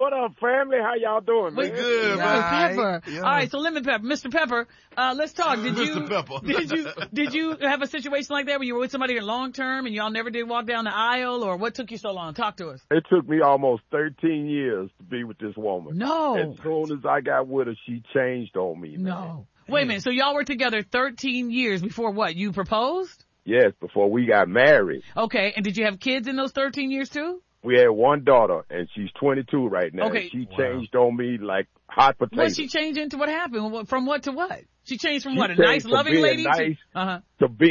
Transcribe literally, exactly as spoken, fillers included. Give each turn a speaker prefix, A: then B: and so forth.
A: What up, family? How y'all doing,
B: We
A: man?
B: good,
C: Lemon
B: man.
C: Pepper.
B: Yeah.
C: All right, so Lemon Pepper, Mister Pepper, uh, let's talk. Did you,
B: Mister Pepper.
C: did you, did you have a situation like that where you were with somebody long term and y'all never did walk down the aisle, or what took you so long? Talk to us.
A: It took me almost thirteen years to be with this woman.
C: No.
A: As soon as I got with her, she changed on me, man.
C: No. Wait a minute. So y'all were together thirteen years before what? You proposed?
A: Yes, before we got married.
C: Okay. And did you have kids in those thirteen years too?
A: We had one daughter, and she's twenty-two right now.
C: Okay.
A: She
B: Wow.
A: changed on me like hot potatoes.
C: What she changed into? What happened? What- From what to what? She changed from
A: She
C: what? A
A: changed
C: nice,
A: from
C: loving
A: being
C: lady
A: nice
C: to, uh-huh.
A: to be